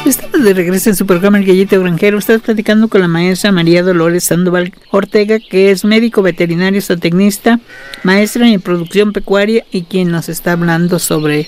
Estamos de regreso en su programa El Gallito Granjero. Estás platicando con la maestra María Dolores Sandoval Ortega, que es médico veterinario zootecnista, maestra en producción pecuaria y quien nos está hablando sobre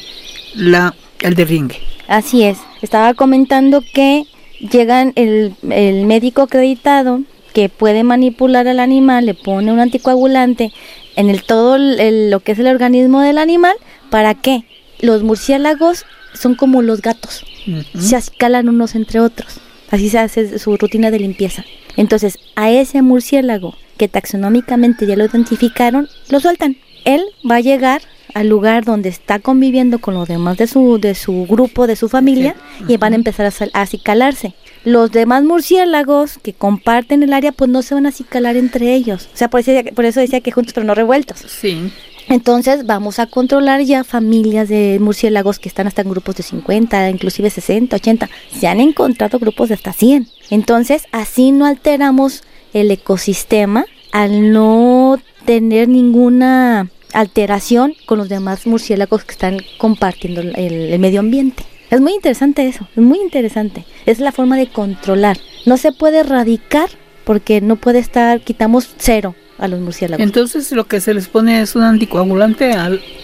el derringue. Así es. Estaba comentando que llegan el médico acreditado que puede manipular al animal, le pone un anticoagulante en todo lo que es el organismo del animal. ¿Para qué? Los murciélagos son como los gatos, se acicalan unos entre otros, así se hace su rutina de limpieza. Entonces, a ese murciélago que taxonómicamente ya lo identificaron, lo sueltan. Él va a llegar al lugar donde está conviviendo con los demás de su grupo, de su familia, y van a empezar a acicalarse. Los demás murciélagos que comparten el área, pues no se van a acicalar entre ellos. O sea, por eso decía que juntos pero no revueltos. Sí. Entonces vamos a controlar ya familias de murciélagos que están hasta en grupos de 50, inclusive 60, 80. Se han encontrado grupos de hasta 100. Entonces así no alteramos el ecosistema al no tener ninguna alteración con los demás murciélagos que están compartiendo el medio ambiente. Es muy interesante eso, es muy interesante. Es la forma de controlar. No se puede erradicar porque no puede estar, quitamos 0 a los murciélagos. Entonces lo que se les pone es un anticoagulante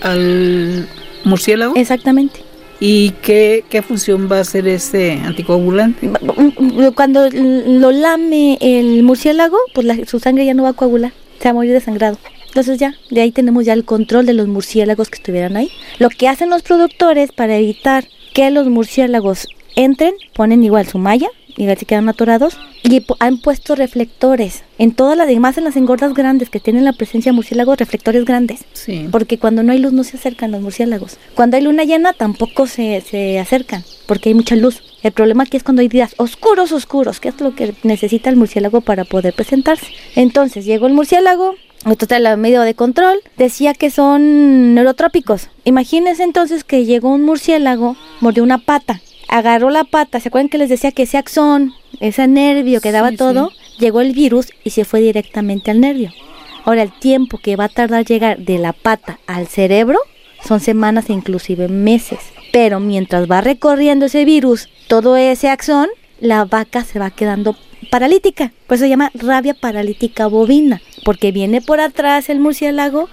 al murciélago. Exactamente. ¿Y qué función va a hacer ese anticoagulante? Cuando lo lame el murciélago, pues su sangre ya no va a coagular, se va a morir desangrado. Entonces ya, de ahí tenemos ya el control de los murciélagos que estuvieran ahí. Lo que hacen los productores para evitar que los murciélagos entren, ponen igual su malla, igual se quedan atorados, y han puesto reflectores en todas las demás, en las engordas grandes que tienen la presencia de murciélagos, reflectores grandes. Sí. Porque cuando no hay luz no se acercan los murciélagos. Cuando hay luna llena tampoco se acercan, porque hay mucha luz. El problema aquí es cuando hay días oscuros, que es lo que necesita el murciélago para poder presentarse. Entonces llegó el murciélago. Esto está el medio de control, decía que son neurotrópicos. Imagínense entonces que llegó un murciélago, mordió una pata, agarró la pata, ¿se acuerdan que les decía que ese axón, ese nervio que daba todo? Sí. Llegó el virus y se fue directamente al nervio. Ahora, el tiempo que va a tardar llegar de la pata al cerebro son semanas e inclusive meses. Pero mientras va recorriendo ese virus, todo ese axón, la vaca se va quedando paralítica. Por eso se llama rabia paralítica bovina, porque viene por atrás el murciélago,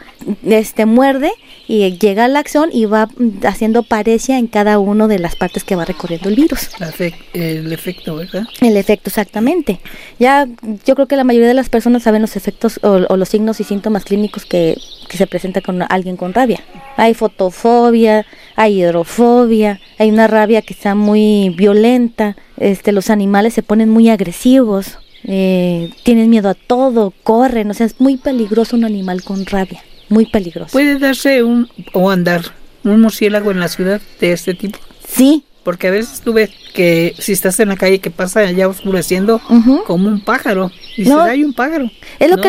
muerde y llega al axón y va haciendo paresia en cada una de las partes que va recorriendo el virus. El efecto, ¿verdad? El efecto, exactamente. Ya yo creo que la mayoría de las personas saben los efectos o los signos y síntomas clínicos que se presenta con alguien con rabia. Hay fotofobia, hay hidrofobia, hay una rabia que está muy violenta, los animales se ponen muy agresivos, tienen miedo a todo, corren, o sea, es muy peligroso un animal con rabia, muy peligroso. ¿Puede darse andar un murciélago en la ciudad de este tipo? Sí. Porque a veces tú ves que si estás en la calle que pasa allá oscureciendo como un pájaro. Y no, hay un pájaro. Es lo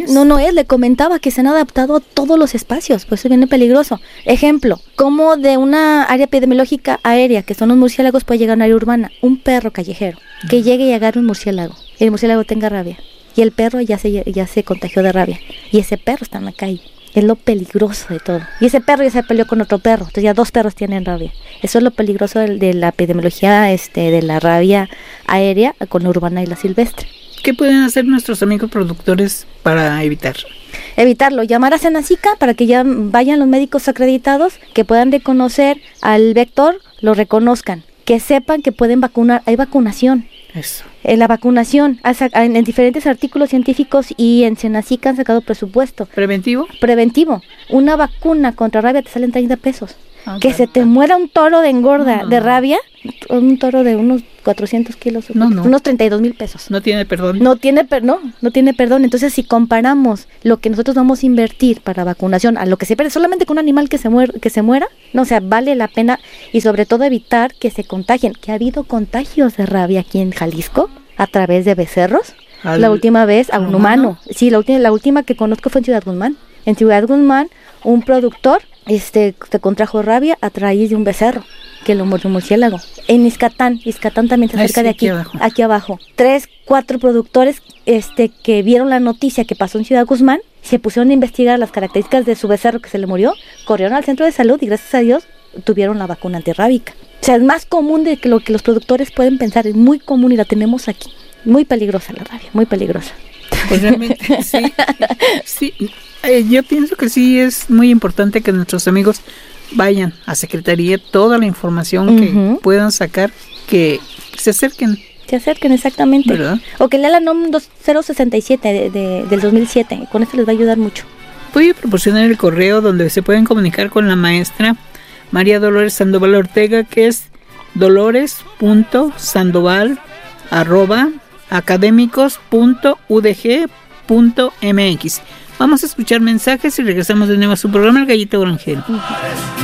le comentaba que se han adaptado a todos los espacios, pues eso viene peligroso. Ejemplo, como de una área epidemiológica aérea, que son los murciélagos, puede llegar a una área urbana. Un perro callejero que llegue y agarre un murciélago, y el murciélago tenga rabia, y el perro ya se contagió de rabia, y ese perro está en la calle. Es lo peligroso de todo. Y ese perro ya se peleó con otro perro. Entonces ya 2 perros tienen rabia. Eso es lo peligroso de la epidemiología de la rabia aérea con la urbana y la silvestre. ¿Qué pueden hacer nuestros amigos productores para evitarlo? Llamar a Senacica para que ya vayan los médicos acreditados, que puedan reconocer al vector, lo reconozcan, que sepan que pueden vacunar. Hay vacunación. Eso. La vacunación, en diferentes artículos científicos y en Senacica han sacado presupuesto. ¿Preventivo? Preventivo. Una vacuna contra rabia te salen 30 pesos. Que se te muera un toro de engorda de rabia, un toro de unos 400 kilos, unos 32,000 pesos. No tiene perdón. No tiene perdón. Entonces, si comparamos lo que nosotros vamos a invertir para vacunación a lo que se pierde solamente con un animal que se muera, no, o sea, vale la pena, y sobre todo evitar que se contagien, que ha habido contagios de rabia aquí en Jalisco a través de becerros. La última vez a un humano. Sí, la última que conozco fue en Ciudad Guzmán. En Ciudad Guzmán, un productor se contrajo rabia a raíz de un becerro que lo mordió un murciélago. En Izcatán también se acerca de aquí abajo. 3, 4 productores que vieron la noticia que pasó en Ciudad Guzmán, se pusieron a investigar las características de su becerro que se le murió, corrieron al centro de salud y gracias a Dios tuvieron la vacuna antirrábica. O sea, es más común de que lo que los productores pueden pensar, es muy común y la tenemos aquí. Muy peligrosa la rabia, muy peligrosa. Pues realmente sí. Yo pienso que sí es muy importante que nuestros amigos vayan a Secretaría, toda la información que puedan sacar, que se acerquen. Se acerquen, exactamente. ¿Verdad? O que lea la NOM 2067 del 2007, con eso les va a ayudar mucho. Voy a proporcionar el correo donde se pueden comunicar con la maestra María Dolores Sandoval Ortega, que es dolores.sandoval@academicos.udg.mx. Vamos a escuchar mensajes y regresamos de nuevo a su programa El Gallito Orangel.